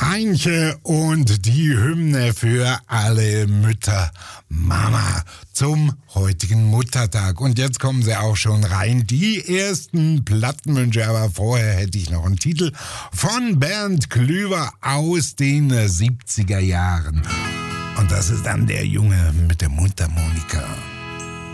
Heinche und die Hymne für alle Mütter, Mama, zum heutigen Muttertag. Und jetzt kommen sie auch schon rein, die ersten Plattenwünsche, aber vorher hätte ich noch einen Titel von Bernd Klüver aus den 70er Jahren. Und das ist dann der Junge mit der Mundharmonika.